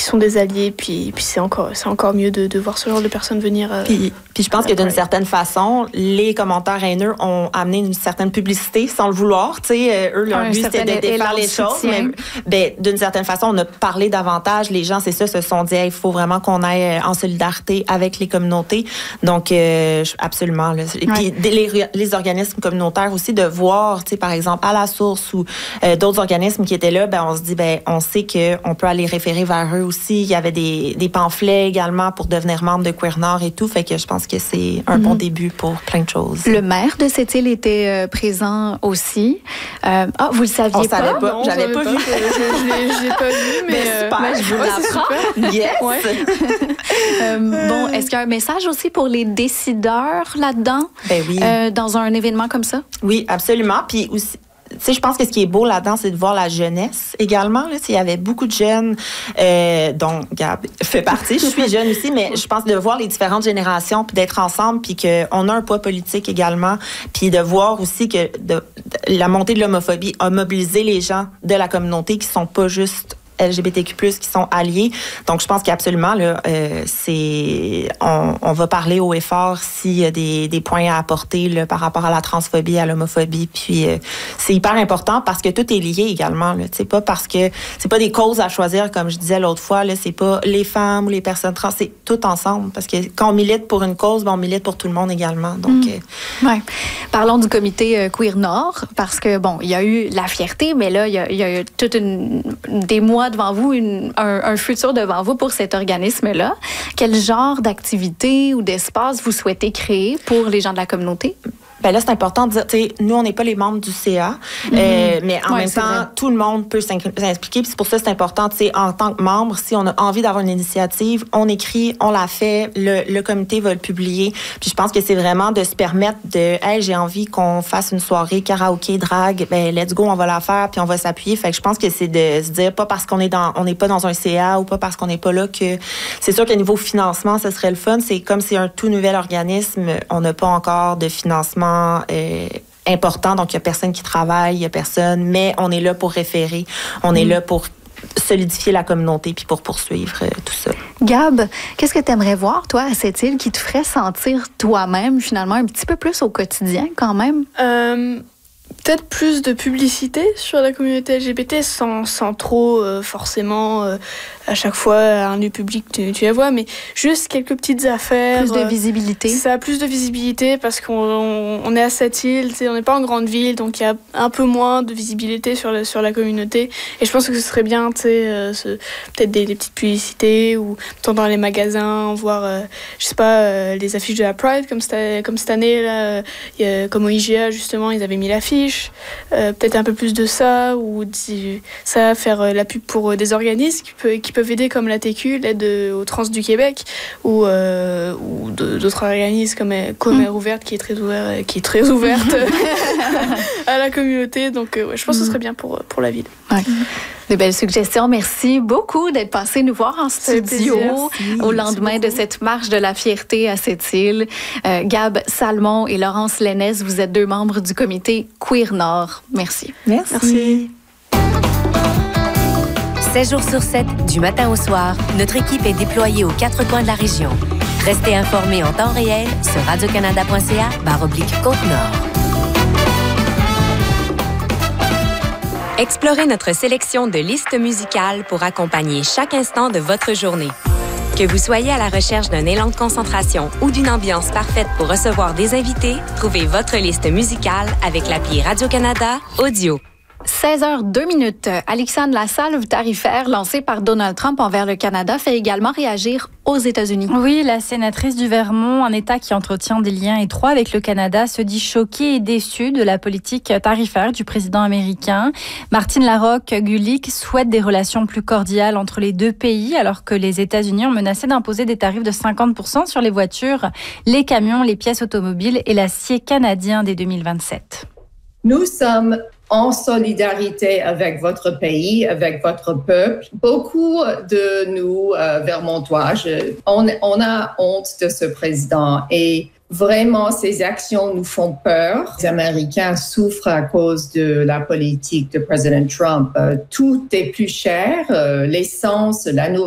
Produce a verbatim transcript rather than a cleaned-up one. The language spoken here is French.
sont des alliés, puis, puis c'est, encore, c'est encore mieux de, de voir ce genre de personnes venir. Euh, puis, puis je pense que d'une certaine façon, les commentaires haineux ont amené une certaine publicité sans le vouloir. Tu sais, eux, leur but, c'était de défaire les choses. Mais ben, d'une certaine façon, on a parlé davantage. Les gens, c'est ça, se sont dit, il hey, faut vraiment qu'on aille en solidarité avec les communautés. Donc, euh, absolument. Là. Et puis, ouais. les, les organismes communautaires aussi, de voir, tu sais, par exemple, à la source ou euh, d'autres organismes qui étaient là, ben, on se dit, ben, on sait qu'on peut aller référer vers eux aussi. Il y avait des, des pamphlets également pour devenir membre de Queer Nord et tout. Fait que je pense que c'est un mm-hmm. bon début pour plein de choses. Le maire de cette île était euh, présent aussi. Euh, ah, vous le saviez on pas? Savait pas. Non, J'avais pas, pas vu. je, je, je l'ai pas vu, mais, mais euh, super. Ben, je vous ouais, l'apprends. Yes. Ouais. euh, bon, est-ce qu'il y a un message aussi pour les décideurs là-dedans? Ben oui. Euh, dans un événement comme ça? Oui, absolument. Puis aussi, tu sais, je pense que ce qui est beau là-dedans, c'est de voir la jeunesse également. Là, il y avait beaucoup de jeunes, euh, dont Gab fait partie. Je suis jeune aussi, mais je pense de voir les différentes générations, puis d'être ensemble, puis qu'on a un poids politique également, puis de voir aussi que de, de, la montée de l'homophobie a mobilisé les gens de la communauté qui sont pas juste L G B T Q plus, qui sont alliés. Donc, je pense qu'absolument, là, euh, c'est, on, on va parler haut et fort s'il y a des, des points à apporter là, par rapport à la transphobie, à l'homophobie. Puis, euh, c'est hyper important parce que tout est lié également. Là, c'est pas parce que c'est pas des causes à choisir, comme je disais l'autre fois. Là, c'est pas les femmes ou les personnes trans, c'est tout ensemble. Parce que quand on milite pour une cause, ben, on milite pour tout le monde également. Donc, mmh. euh... ouais. Parlons du comité euh, Queer Nord parce que bon, il y a eu la fierté, mais là, il y a, il y a eu toute une des mois devant vous, une, un, un futur devant vous pour cet organisme-là. Quel genre d'activité ou d'espace vous souhaitez créer pour les gens de la communauté? Ben là, c'est important de dire, tu sais, nous, on n'est pas les membres du C A, mm-hmm. euh, mais en ouais, même temps, vrai. Tout le monde peut s'impliquer. Puis c'est pour ça que c'est important, tu sais, en tant que membre, si on a envie d'avoir une initiative, on écrit, on la fait, le, le comité va le publier. Puis je pense que c'est vraiment de se permettre de, hey, j'ai envie qu'on fasse une soirée karaoké, drague, ben let's go, on va la faire, puis on va s'appuyer. Fait que je pense que c'est de se dire, pas parce qu'on est dans, on n'est pas dans un C A ou pas parce qu'on n'est pas là que, c'est sûr qu'à niveau financement, ce serait le fun. C'est comme c'est un tout nouvel organisme, on n'a pas encore de financement Euh, important, donc il n'y a personne qui travaille, il n'y a personne, mais on est là pour référer, on mmh. est là pour solidifier la communauté puis pour poursuivre euh, tout ça. Gab, qu'est-ce que tu aimerais voir, toi, à cette île qui te ferait sentir toi-même, finalement, un petit peu plus au quotidien, quand même? Euh... Peut-être plus de publicité sur la communauté L G B T sans, sans trop euh, forcément euh, à chaque fois un lieu public tu, tu la vois, mais juste quelques petites affaires. Plus de visibilité. Euh, ça a plus de visibilité parce qu'on on, on est à cette île, on n'est pas en grande ville, donc il y a un peu moins de visibilité sur la, sur la communauté. Et je pense que ce serait bien, tu sais, euh, peut-être des, des petites publicités ou dans les magasins, voir, euh, je sais pas, euh, les affiches de la Pride comme cette, comme cette année là, euh, comme au I G A justement, ils avaient mis l'affiche. Euh, peut-être un peu plus de ça ou du, ça faire euh, la pub pour euh, des organismes qui, peut, qui peuvent aider comme l'A T Q, l'aide euh, aux trans du Québec ou, euh, ou de, d'autres organismes comme Comère mmh. ouverte qui est très ouverte qui est très ouverte à la communauté, donc euh, ouais, je pense mmh. que ce serait bien pour, pour la ville. Ouais. Mmh. Des belles suggestions. Merci beaucoup d'être passé nous voir en studio oui, au lendemain de cette marche de la fierté à cette île. Euh, Gab Salmon et Laurence Lénès, vous êtes deux membres du comité Queer Nord. Merci. Merci. Merci. sept jours sur sept, du matin au soir, notre équipe est déployée aux quatre coins de la région. Restez informés en temps réel sur radiocanada point c a barre oblique Côte-Nord. Explorez notre sélection de listes musicales pour accompagner chaque instant de votre journée. Que vous soyez à la recherche d'un élan de concentration ou d'une ambiance parfaite pour recevoir des invités, trouvez votre liste musicale avec l'appli Radio-Canada Audio. seize heures deux minutes. Alexandre, la salve tarifaire lancée par Donald Trump envers le Canada fait également réagir aux États-Unis. Oui, la sénatrice du Vermont, un État qui entretient des liens étroits avec le Canada, se dit choquée et déçue de la politique tarifaire du président américain. Martine Larocque-Gulick souhaite des relations plus cordiales entre les deux pays, alors que les États-Unis ont menacé d'imposer des tarifs de cinquante pour cent sur les voitures, les camions, les pièces automobiles et l'acier canadien dès deux mille vingt-sept. Nous sommes en solidarité avec votre pays, avec votre peuple. Beaucoup de nous, euh, Vermontois, je, on, on a honte de ce président et vraiment, ces actions nous font peur. Les Américains souffrent à cause de la politique de président Trump. Euh, tout est plus cher, euh, l'essence, la nourriture.